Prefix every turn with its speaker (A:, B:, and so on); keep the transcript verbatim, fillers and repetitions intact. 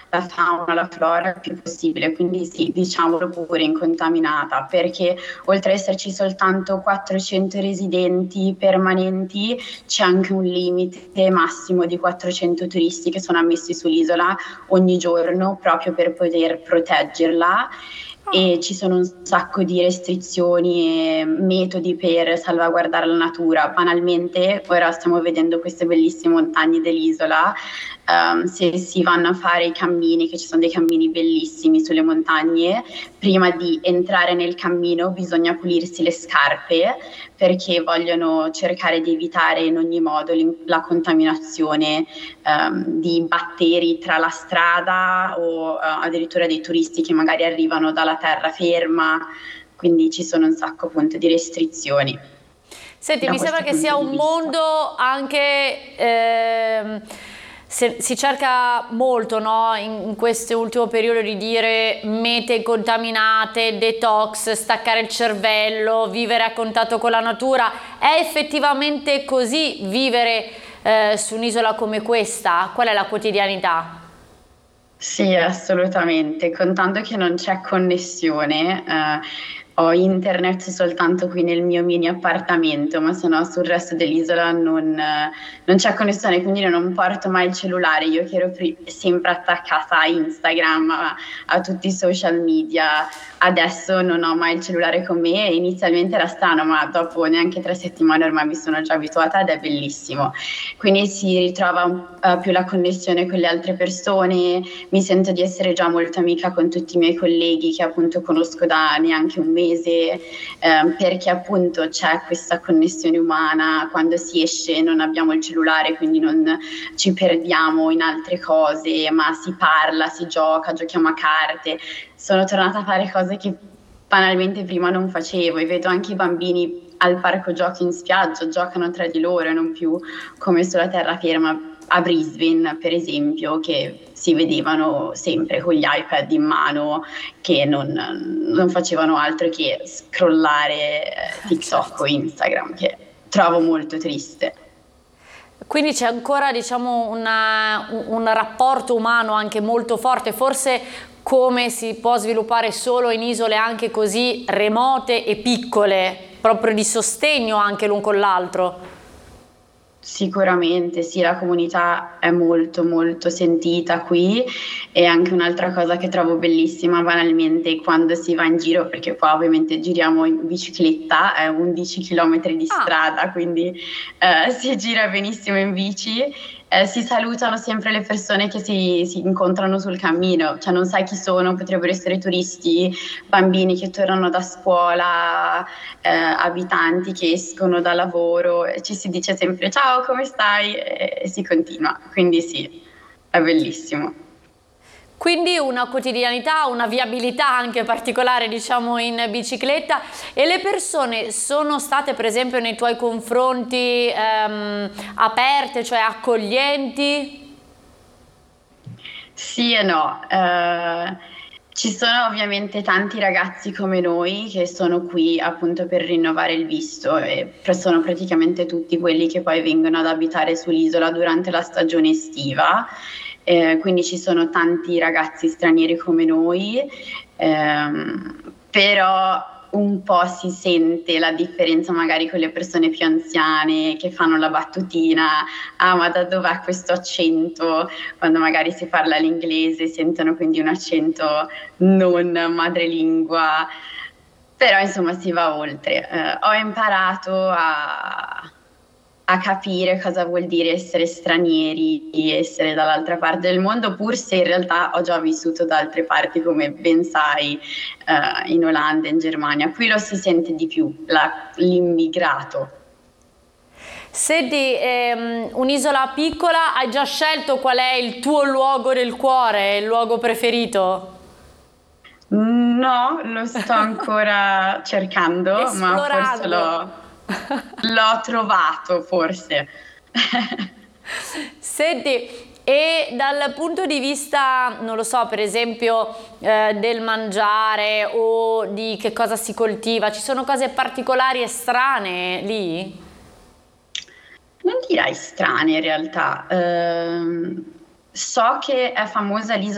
A: la fauna, la flora il più possibile, quindi sì, diciamolo pure incontaminata, perché oltre ad esserci soltanto quattrocento residenti permanenti, c'è anche un limite massimo di quattrocento turisti che sono ammessi sull'isola ogni giorno proprio per poter proteggerla. E ci sono un sacco di restrizioni e metodi per salvaguardare la natura. Banalmente, ora stiamo vedendo queste bellissime montagne dell'isola. Um, se si vanno a fare i cammini, che ci sono dei cammini bellissimi sulle montagne, prima di entrare nel cammino bisogna pulirsi le scarpe, perché vogliono cercare di evitare in ogni modo la contaminazione um, di batteri tra la strada o uh, addirittura dei turisti che magari arrivano dalla terraferma, quindi ci sono un sacco appunto di restrizioni.
B: Senti, mi sembra che sia un mondo anche... Ehm... si cerca molto, no, in questo ultimo periodo di dire mete contaminate, detox, staccare il cervello, vivere a contatto con la natura. È effettivamente così vivere eh, su un'isola come questa? Qual è la quotidianità?
A: Sì, assolutamente, contando che non c'è connessione, eh, ho internet soltanto qui nel mio mini appartamento, ma se no sul resto dell'isola non, eh, non c'è connessione, quindi non porto mai il cellulare, io che ero sempre attaccata a Instagram, a, a tutti i social media, adesso non ho mai il cellulare con me e inizialmente era strano, ma dopo neanche tre settimane ormai mi sono già abituata ed è bellissimo. Quindi si ritrova uh, più la connessione con le altre persone, mi sento di essere già molto amica con tutti i miei colleghi che appunto conosco da neanche un mese, eh, perché appunto c'è questa connessione umana, quando si esce non abbiamo il cellulare, quindi non ci perdiamo in altre cose, ma si parla, si gioca, giochiamo a carte. Sono tornata a fare cose che banalmente prima non facevo e vedo anche i bambini al parco giochi in spiaggia, giocano tra di loro e non più come sulla terraferma a Brisbane, per esempio, che si vedevano sempre con gli iPad in mano, che non, non facevano altro che scrollare TikTok certo. o Instagram, che trovo molto triste.
B: Quindi c'è ancora, diciamo, una, un rapporto umano anche molto forte, forse come si può sviluppare solo in isole anche così remote e piccole, proprio di sostegno anche l'un con l'altro.
A: Sicuramente sì, la comunità è molto molto sentita qui e anche un'altra cosa che trovo bellissima banalmente quando si va in giro, perché qua ovviamente giriamo in bicicletta, è undici chilometri di strada, ah. quindi eh, si gira benissimo in bici. Eh, si salutano sempre le persone che si, si incontrano sul cammino, cioè non sai chi sono, potrebbero essere turisti, bambini che tornano da scuola, eh, abitanti che escono da lavoro, e ci si dice sempre ciao, come stai? E, e si continua, quindi sì, è bellissimo.
B: Quindi una quotidianità, una viabilità anche particolare, diciamo, in bicicletta. E le persone sono state, per esempio, nei tuoi confronti ehm, aperte, cioè accoglienti?
A: Sì e no. Uh, ci sono ovviamente tanti ragazzi come noi che sono qui appunto per rinnovare il visto e sono praticamente tutti quelli che poi vengono ad abitare sull'isola durante la stagione estiva. Eh, quindi ci sono tanti ragazzi stranieri come noi, ehm, però un po' si sente la differenza magari con le persone più anziane che fanno la battutina, ah ma da dov'è questo accento? Quando magari si parla l'inglese sentono quindi un accento non madrelingua, però insomma si va oltre. Eh, ho imparato a a capire cosa vuol dire essere stranieri, essere dall'altra parte del mondo, pur se in realtà ho già vissuto da altre parti, come ben sai, uh, in Olanda, in Germania. Qui lo si sente di più, l'immigrato.
B: Senti, ehm, un'isola piccola, hai già scelto qual è il tuo luogo del cuore, il luogo preferito?
A: No, lo sto ancora cercando, ma forse l'ho... L'ho trovato, forse.
B: Senti, e dal punto di vista, non lo so, per esempio eh, del mangiare o di che cosa si coltiva, ci sono cose particolari e strane lì?
A: Non direi strane in realtà. Uh, so che è famosa l'isola